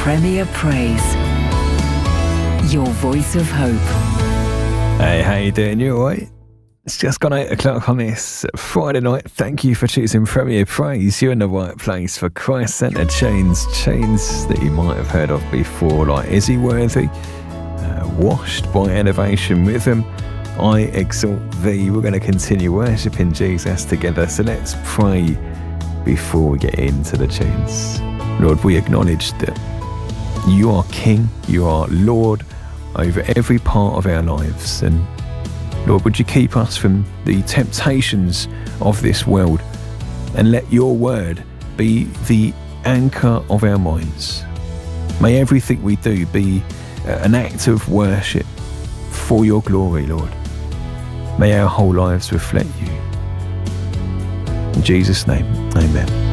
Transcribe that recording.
Premier Praise. Your voice of hope. Hey, how you doing? You alright? It's just gone 8 o'clock on this Friday night. Thank you for choosing Premier Praise. You're in the right place for Christ-centered chains that you might have heard of before, like Is He Worthy? Washed by Elevation Rhythm, I Exalt Thee. We're going to continue worshipping Jesus together, so let's pray before we get into the tunes. Lord, we acknowledge that you are King, you are Lord over every part of our lives, and Lord, would you keep us from the temptations of this world and let your word be the anchor of our minds. May everything we do be an act of worship for your glory, Lord. May our whole lives reflect you. In Jesus' name, amen.